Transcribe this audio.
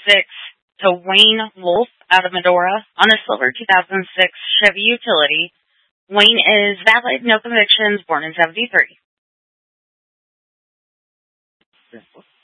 to Wayne Wolf out of Medora on a silver 2006 Chevy Utility. Wayne is valid, no convictions, born in 73.